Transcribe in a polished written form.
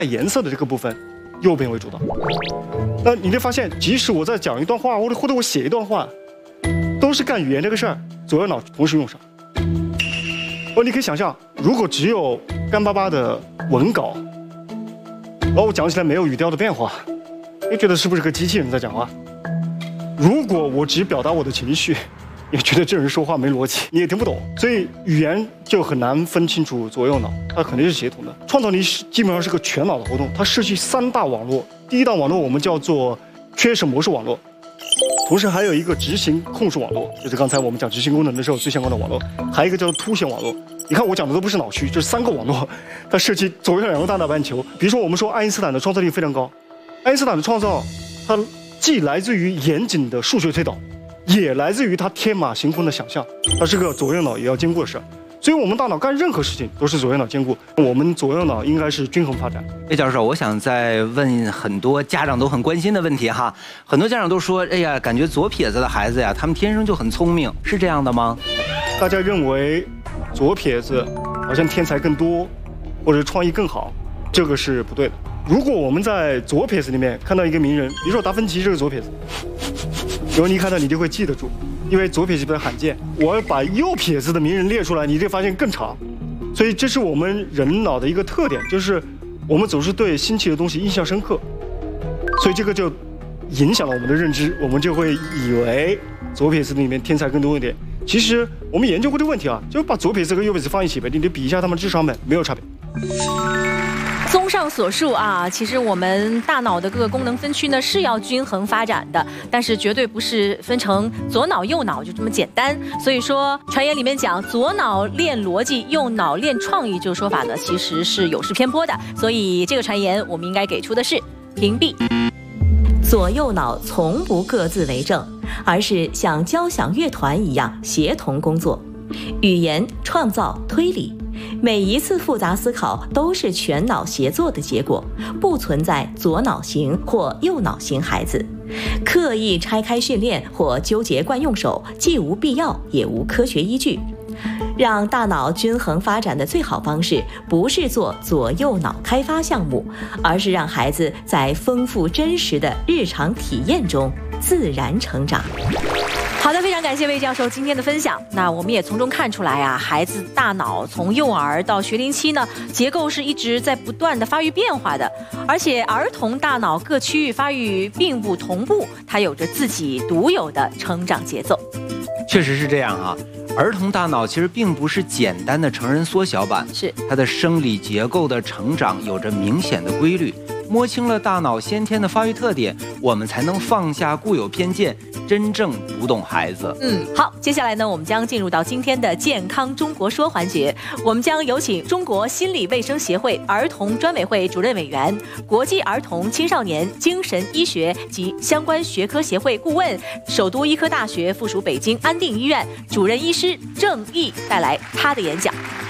颜色的这个部分，右边为主导。那你会发现，即使我在讲一段话，或者我写一段话，都是干语言这个事儿，左右脑同时用上。你可以想象，如果只有干巴巴的文稿，然后我讲起来没有语调的变化，你觉得是不是个机器人在讲话？如果我只表达我的情绪，你觉得这人说话没逻辑，你也听不懂。所以语言就很难分清楚左右脑，它肯定是协同的。创造力基本上是个全脑的活动，它涉及3大网络。第一大网络我们叫做缺省模式网络，同时还有一个执行控制网络，就是刚才我们讲执行功能的时候最相关的网络，还有一个叫做凸显网络。你看我讲的都不是脑区，这3个网络，它涉及左右2个大脑半球。比如说我们说爱因斯坦的创造力非常高，爱因斯坦的创造，它既来自于严谨的数学推导，也来自于他天马行空的想象，它是个左右脑也要兼顾的事儿。所以我们大脑干任何事情都是左右脑兼顾，我们左右脑应该是均衡发展。 魏教授，我想再问很多家长都很关心的问题哈。很多家长都说，哎呀，感觉左撇子的孩子呀，他们天生就很聪明，是这样的吗？ 大家认为左撇子好像天才更多，或者创意更好，这个是不对的。如果我们在左撇子里面看到一个名人，比如说达芬奇这个左撇子，然后你看到你就会记得住，因为左撇子比较罕见。我要把右撇子的名人列出来，你会发现更长。所以这是我们人脑的一个特点，就是我们总是对新奇的东西印象深刻，所以这个就影响了我们的认知，我们就会以为左撇子里面天才更多一点。其实我们研究过这个问题啊，就把左撇子和右撇子放一起呗，你得比一下他们智商呗，没有差别。 综上所述啊，其实我们大脑的各个功能分区呢是要均衡发展的，但是绝对不是分成左脑右脑就这么简单。所以说传言里面讲左脑练逻辑，右脑练创意这个说法呢，其实是有失偏颇的。所以这个传言我们应该给出的是屏蔽。 左右脑从不各自为政，而是像交响乐团一样协同工作，语言、创造、推理。每一次复杂思考都是全脑协作的结果，不存在左脑型或右脑型孩子。刻意拆开训练或纠结惯用手，既无必要也无科学依据。让大脑均衡发展的最好方式，不是做左右脑开发项目，而是让孩子在丰富真实的日常体验中自然成长。 好的，非常感谢魏教授今天的分享。那我们也从中看出来啊，孩子大脑从幼儿到学龄期呢，结构是一直在不断的发育变化的，而且儿童大脑各区域发育并不同步，它有着自己独有的成长节奏。 确实是这样啊，儿童大脑其实并不是简单的成人缩小版， 是它的生理结构的成长有着明显的规律。摸清了大脑先天的发育特点，我们才能放下固有偏见，真正读懂孩子。 好，接下来呢，我们将进入到今天的健康中国说环节，我们将有请中国心理卫生协会儿童专委会主任委员、国际儿童青少年精神医学及相关学科协会顾问、首都医科大学附属北京安定医院主任医师郑毅带来他的演讲。